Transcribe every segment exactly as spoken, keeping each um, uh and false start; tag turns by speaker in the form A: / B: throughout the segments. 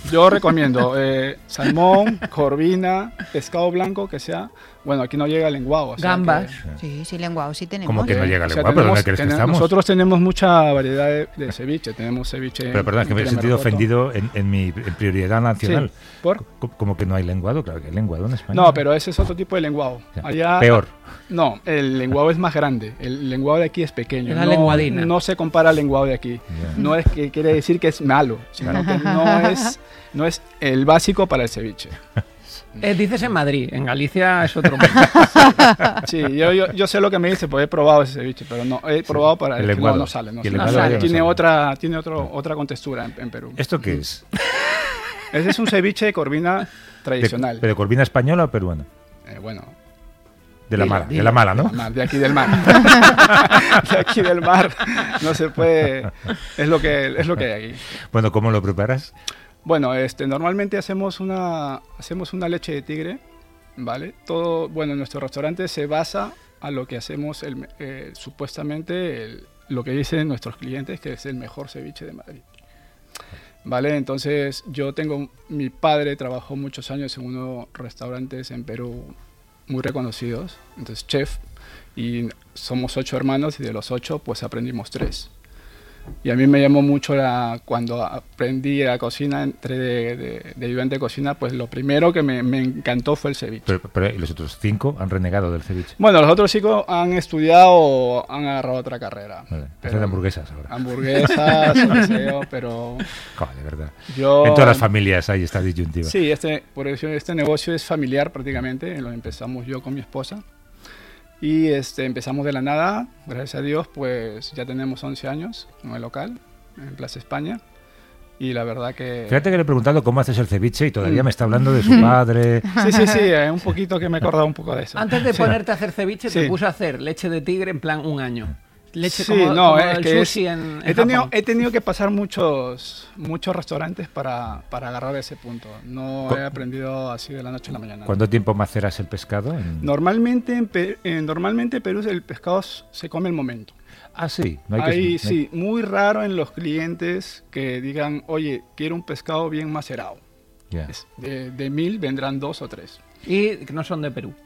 A: yo recomiendo eh, salmón, corvina, pescado blanco, que sea... Bueno, aquí no llega el lenguado. O sea
B: Gambas.
A: que,
C: Sí, sí, lenguado sí tenemos.
D: ¿Cómo que no
A: Sí.
D: llega el
A: O sea,
D: lenguado? ¿Pero dónde
A: tenemos-
D: crees que
A: tenemos-
D: estamos?
A: Nosotros tenemos mucha variedad de, de ceviche. Tenemos ceviche...
D: Pero perdón, es que me he
A: en
D: sentido
A: Mercoto.
D: ofendido en, en mi en prioridad nacional.
A: Sí, ¿por?
D: Co- Como que no hay lenguado, claro que hay lenguado en España.
A: No, pero ese es otro tipo de lenguado.
D: Ya.
A: Allá,
D: Peor.
A: No, el lenguado es más grande. El lenguado de aquí es pequeño.
B: Es la
A: no,
B: lenguadina.
A: no se compara al lenguado de aquí.
D: Ya.
A: No es que quiere decir que es malo, sino que no es, no es el básico para el ceviche.
B: Eh, dices en Madrid, en Galicia es otro mundo.
A: Sí, yo, yo, yo sé lo que me dice, porque he probado ese ceviche, pero no, he probado para
D: el
A: el que no,
D: lenguado.
A: no sale. No
D: Y el
A: sale.
B: lenguado ya no
A: Tiene
D: sale.
A: otra, tiene otro, otra contextura en, en Perú.
D: ¿Esto qué es?
A: Ese es un ceviche de corvina
D: De,
A: tradicional.
D: ¿Pero corvina española o peruana?
A: Eh, bueno,
D: De la
A: Dilo,
D: mala, de
B: dilo.
D: la mala,
A: de,
D: ¿no?
A: la mar, de aquí del mar. De aquí del mar. No se puede. Es lo que, es lo que hay aquí.
D: Bueno, ¿cómo lo preparas?
A: Bueno, este, normalmente hacemos una, hacemos una leche de tigre, ¿vale? Todo, bueno, nuestro restaurante se basa a lo que hacemos, el, eh, supuestamente, el- lo que dicen nuestros clientes, que es el mejor ceviche de Madrid. ¿Vale? Entonces, yo tengo, mi padre trabajó muchos años en unos restaurantes en Perú muy reconocidos, entonces chef, y somos ocho hermanos y de los ocho, pues aprendimos tres. Y a mí me llamó mucho la, cuando aprendí la cocina, entré de, de, de ayudante de cocina, pues lo primero que me, me encantó fue el ceviche.
D: Pero, pero ¿y los otros cinco han renegado del ceviche?
A: Bueno, los otros chicos han estudiado o han agarrado otra carrera.
D: Vale,
A: Pero-
D: hacen hamburguesas ahora.
A: Hamburguesas, o qué sé yo, pero
D: Joder, de verdad.
A: yo...
D: En todas las familias hay esta disyuntiva.
A: Sí, este, por eso este negocio es familiar prácticamente, lo empezamos yo con mi esposa. Y este, empezamos de la nada, gracias a Dios, pues ya tenemos once años en el local, en Plaza España. Y la verdad que...
D: Fíjate que le he preguntado cómo haces el ceviche y todavía
A: Mm.
D: me está hablando de su padre.
A: Sí, sí, sí, eh, un poquito que me he acordado un poco de eso.
B: Antes de
A: Sí.
B: ponerte a hacer ceviche, te
A: Sí.
B: puse a hacer leche de tigre en plan un año. Leche
A: Sí,
B: como,
A: no,
B: como
A: es
B: el
A: que es-
B: sushi en, en
A: He tenido,
B: Japón.
A: he tenido que pasar muchos, muchos restaurantes para, para agarrar ese punto. No
D: Co-
A: he aprendido así de la noche a la mañana.
D: ¿Cuánto tiempo maceras el pescado? En-
A: Normalmente en, Pe- en- normalmente en Perú el pescado s- se come al momento.
D: Ah, sí. No hay que,
A: Ahí
D: no hay-
A: sí, muy raro en los clientes que digan, oye, quiero un pescado bien macerado.
D: Ya.
A: Es- De, de mil vendrán dos o tres.
B: Y que no son de Perú.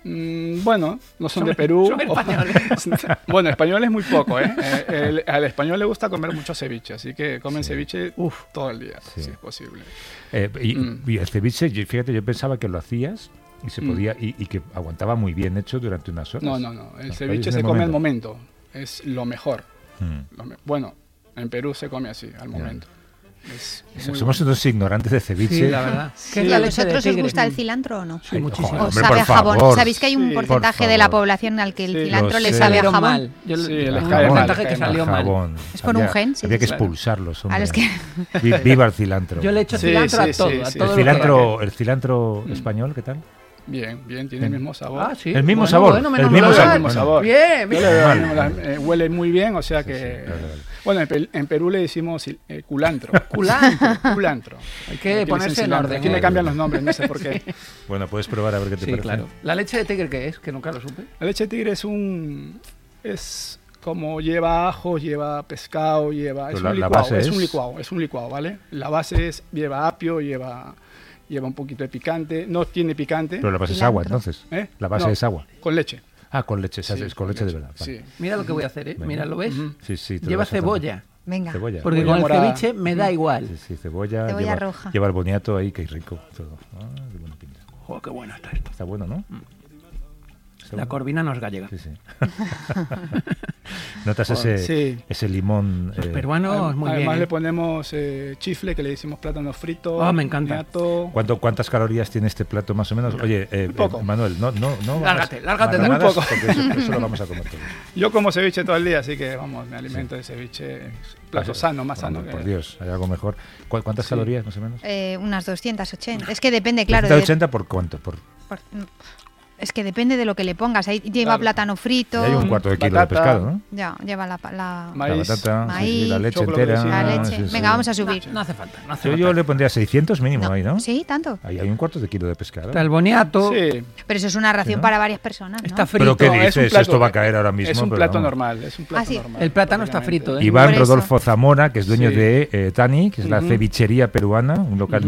A: Mm, bueno, no son,
B: Son-
A: de Perú.
B: son españoles.
A: Bueno, español es muy poco, ¿eh? Eh, el- al español le gusta comer mucho ceviche, así que comen
D: Sí.
A: ceviche
B: Uf.
A: todo el día,
D: Sí.
A: si es posible.
D: Eh, y,
A: Mm.
D: y el ceviche, yo- fíjate, yo pensaba que lo hacías y se
A: Mm.
D: podía y, y que aguantaba muy bien hecho durante unas horas.
A: No, no, no. El
D: No,
A: ceviche
D: es
A: se
D: en el
A: come al momento. Es lo mejor.
D: Mm.
A: Lo me- bueno, en Perú se come así, al momento. Es
D: So-
A: muy
D: Somos
A: bueno.
D: unos ignorantes de ceviche.
B: Sí, la verdad. ¿Qué
A: Sí.
B: es
C: ¿Y
B: la
C: a
B: leche de
C: vosotros os
B: tigre?
C: gusta el cilantro o no?
B: Sí,
D: Ay,
B: muchísimo.
D: joder,
C: ¿O
D: hombre,
C: sabe a
D: por
C: jabón?
D: favor.
C: ¿Sabéis que hay un
A: Sí.
C: porcentaje
D: Por
C: de la
D: favor.
C: población al que el
A: Sí.
C: cilantro
D: Lo
C: le
D: sé.
C: sabe a
B: Salieron
C: jabón?
B: mal. Yo
A: Sí,
B: le-
A: les
B: un
A: cae mal,
B: porcentaje
A: les
B: que
A: cae mal.
B: salió mal.
D: Jabón.
C: Es por
D: Había-
C: un gen, sí,
D: Había que
B: claro.
D: expulsarlos, hombre.
C: Ahora es que...
D: Vi- Viva el cilantro.
B: Yo le echo
A: Sí,
B: cilantro
A: sí,
B: a todo.
A: sí,
B: a
A: sí.
B: todo
D: el
B: lo que
D: cilantro, el cilantro
A: Mm.
D: español, ¿qué tal?
A: Bien, bien, tiene el
D: Bien.
A: mismo sabor.
B: Ah, sí.
D: El mismo
B: Bueno,
D: sabor,
B: bueno,
D: el
B: menos
D: mismo
B: mal.
D: sabor.
A: El mismo sabor.
B: Bien,
A: Yo
B: bien.
A: le veo
D: Vale.
A: el mismo, la- eh, huele muy bien, o sea
D: Sí,
A: que...
D: sí, vale, vale.
A: Bueno, en, Pe- en Perú le decimos eh, culantro.
B: Culantro.
A: Culantro.
B: Hay que
A: Aquí le
B: ponerse
A: dicen
B: en
A: cilantro.
B: orden,
A: Aquí
B: ¿eh?
A: le cambian los nombres, no sé por qué.
D: Bueno, puedes probar a ver qué te
B: Sí,
D: parece.
B: claro. ¿La leche de tigre qué es? Que nunca lo supe.
A: La leche de tigre es un... es como lleva ajo, lleva pescado, lleva... Es
D: Pero la-
A: un
D: la
A: licuado,
D: base
A: es
D: es-
A: un licuado, es un licuado, ¿vale? La base es, lleva apio, lleva, lleva un poquito de picante, no tiene picante.
D: Pero la base es
C: Cilantro.
D: agua, entonces.
A: ¿eh?
D: La base
A: No,
D: es agua.
A: Con leche.
D: Ah, con leche, o sea,
A: Sí,
D: es con leche de verdad. Vale.
A: Sí.
B: Mira lo que voy a hacer, ¿eh?
D: Venga.
B: Mira, ¿lo ves?
A: Ujú.
D: Sí, sí. te lo
B: Lleva
D: vas a tomar.
B: cebolla.
C: Venga.
D: Cebolla.
B: Porque
A: Cebolla
B: con el
A: morada.
B: ceviche me da igual.
D: Sí, sí, cebolla.
C: Cebolla
D: lleva,
C: roja.
D: Lleva el boniato ahí, que rico. Todo. Ah, qué buena pinta.
B: Joder, qué bueno está esto.
D: Está bueno, ¿no? Está
B: La
D: bueno.
B: corvina no es gallega.
D: Sí, sí. Notas ese,
A: Sí.
D: ese limón.
B: Los
D: eh,
B: peruanos, muy
A: Además
B: bien.
A: le
B: ¿eh?
A: ponemos eh, chifle, que le decimos plátano frito.
B: Ah, me encanta.
A: boniato.
D: ¿Cuánto, ¿Cuántas calorías tiene este plato más o menos? Oye, eh,
A: poco.
D: eh, Manuel, no, no, no.
B: Lárgate,
D: hagas
B: lárgate de-
D: marranadas,
A: Muy poco.
D: porque Eso, eso lo vamos a comer todos.
A: Yo como ceviche todo el día, así que vamos, me alimento de ceviche. Es plato sano, más sano.
D: Por,
A: que-
D: por Dios, hay algo mejor. ¿Cu- ¿Cuántas
A: Sí.
D: calorías más o menos?
C: Eh, unas doscientas ochenta. Es que depende, claro. de-
D: ¿ciento ochenta por cuánto? Por,
C: por- es que depende de lo que le pongas. Ahí lleva
A: Claro.
C: plátano frito.
D: hay un cuarto de kilo
A: Batata.
D: de pescado, ¿no?
C: Ya, lleva la, pa- la,
A: Maíz.
D: La batata, sí, sí,
C: Maíz,
D: la leche
A: chocolate,
D: entera.
A: sí.
C: la
D: Ah,
C: leche.
D: sí, sí.
C: Venga, vamos a
B: No,
C: subir.
B: no hace falta, no hace
D: Yo,
B: falta.
D: yo le pondría seiscientos mínimo
C: No.
D: ahí, ¿no?
C: Sí, tanto.
D: Ahí hay un cuarto de kilo de pescado.
B: Está el boniato.
A: Sí,
C: Pero eso es una ración
D: ¿no?
C: para varias personas, ¿no?
B: Está frito.
D: ¿Pero qué
A: No, es un
D: dices?
A: plato-
D: Esto va a caer ahora mismo.
A: es un
D: pero
A: plato
D: vamos.
A: normal, es un plato
C: Ah, sí.
A: normal.
B: El plátano está
A: prácticamente.
B: frito, ¿eh?
D: Iván
C: Por eso.
D: Rodolfo Zamora, que es dueño
A: Sí.
D: de eh, Tani, que es la
A: Ujú.
D: cevichería peruana, un local